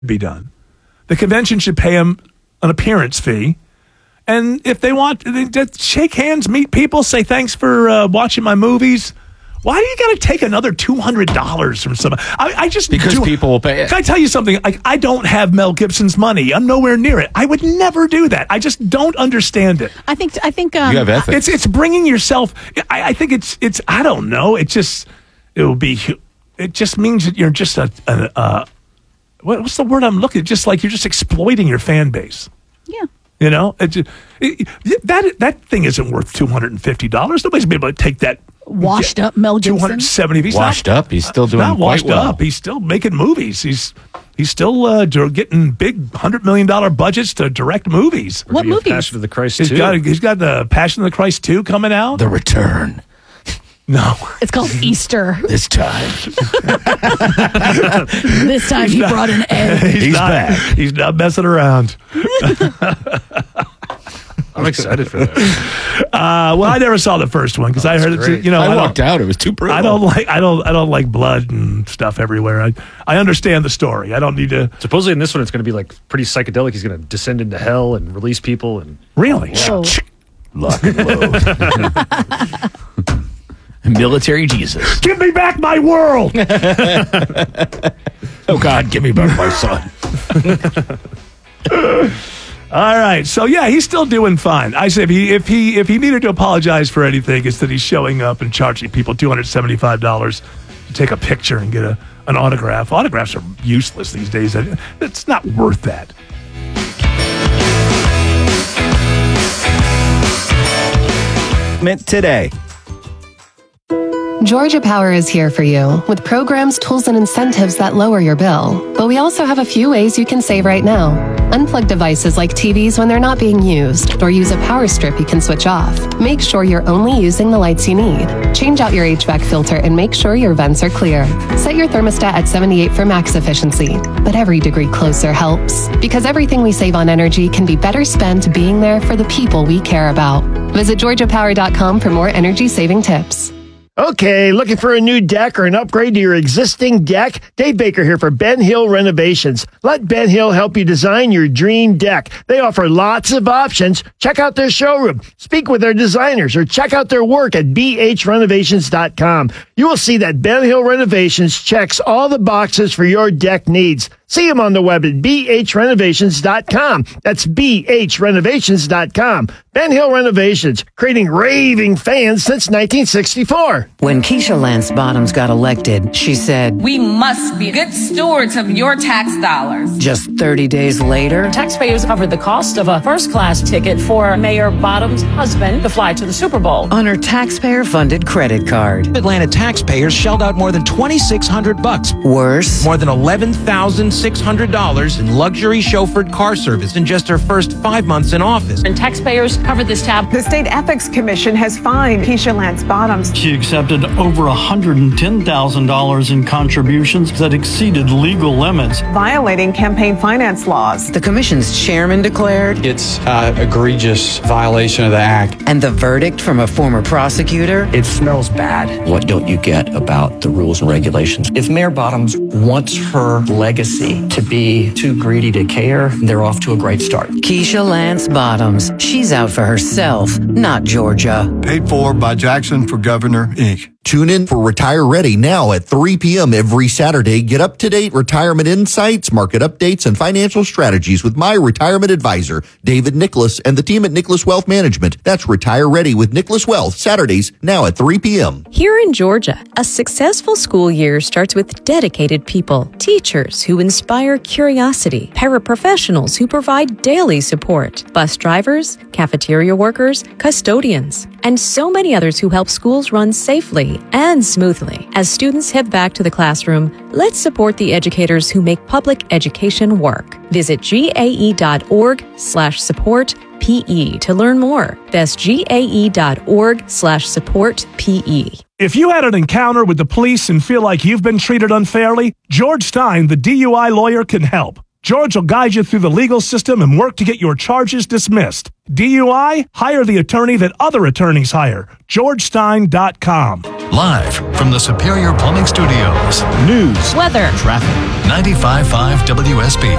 be done. The convention should pay him an appearance fee. And if they want, they just shake hands, meet people, say thanks for watching my movies. Why do you got to take another $200 from somebody? Because people will pay it. Can I tell you something? I don't have Mel Gibson's money. I'm nowhere near it. I would never do that. I just don't understand it. I think you have ethics. It's bringing yourself. I think it's. I don't know. It just means that you're just what's the word I'm looking at? Just like you're just exploiting your fan base. Yeah. You know, that thing isn't worth $250. Nobody's gonna be able to take that washed up Mel Gibson. $270. Washed up. He's still doing not quite washed well. up. He's still making movies. He's still getting big $100 million budgets to direct movies. What movies? Passion of the Christ 2. He's got the Passion of the Christ 2 coming out. The Return. No. It's called Easter. This time. This time he brought an egg. He's back. He's not messing around. I'm excited for that. Well, I never saw the first one because I heard great. I walked out. It was too brutal. I don't like blood and stuff everywhere. I understand the story. I don't need to. Supposedly in this one, it's going to be like pretty psychedelic. He's going to descend into hell and release people. And Really? Whoa. Lock and load. Military Jesus. Give me back my world. Oh, God, give me back my son. All right. So, yeah, he's still doing fine. I say if he needed to apologize for anything, it's that he's showing up and charging people $275 to take a picture and get an autograph. Autographs are useless these days. It's not worth that. Today. Georgia Power is here for you with programs, tools, and incentives that lower your bill. But we also have a few ways you can save right now. Unplug devices like TVs when they're not being used, or use a power strip you can switch off. Make sure you're only using the lights you need. Change out your HVAC filter and make sure your vents are clear. Set your thermostat at 78 for max efficiency. But every degree closer helps. Because everything we save on energy can be better spent being there for the people we care about. Visit GeorgiaPower.com for more energy-saving tips. Okay, looking for a new deck or an upgrade to your existing deck? Dave Baker here for Ben Hill Renovations. Let Ben Hill help you design your dream deck. They offer lots of options. Check out their showroom, speak with their designers, or check out their work at bhrenovations.com. You will see that Ben Hill Renovations checks all the boxes for your deck needs. See them on the web at bhrenovations.com. That's bhrenovations.com. Ben Hill Renovations, creating raving fans since 1964. When Keisha Lance Bottoms got elected, she said, "We must be good stewards of your tax dollars." Just 30 days later, taxpayers covered the cost of a first-class ticket for Mayor Bottoms' husband to fly to the Super Bowl on her taxpayer-funded credit card. Atlanta taxpayers shelled out more than $2,600. Worse, more than $11,600 in luxury chauffeured car service in just her first 5 months in office. And taxpayers covered this tab. The State Ethics Commission has fined Keisha Lance Bottoms. She accepted over $110,000 in contributions that exceeded legal limits, violating campaign finance laws. The commission's chairman declared it's an egregious violation of the act. And the verdict from a former prosecutor? It smells bad. What don't you get about the rules and regulations? If Mayor Bottoms wants her legacy to be too greedy to care, they're off to a great start. Keisha Lance Bottoms. She's out for herself, not Georgia. Paid for by Jackson for Governor, Inc. Tune in for Retire Ready now at 3 p.m. every Saturday. Get up-to-date retirement insights, market updates, and financial strategies with my retirement advisor, David Nicholas, and the team at Nicholas Wealth Management. That's Retire Ready with Nicholas Wealth, Saturdays now at 3 p.m. Here in Georgia, a successful school year starts with dedicated people, teachers who inspire curiosity, paraprofessionals who provide daily support, bus drivers, cafeteria workers, custodians, and so many others who help schools run safely and smoothly. As students head back to the classroom, let's support the educators who make public education work. Visit gae.org/support-PE to learn more. That's gae.org/support-PE. If you had an encounter with the police and feel like you've been treated unfairly, George Stein, the DUI lawyer, can help. George will guide you through the legal system and work to get your charges dismissed. DUI? Hire the attorney that other attorneys hire. GeorgeStein.com. Live from the Superior Plumbing Studios. News, weather, traffic. 95.5 WSB.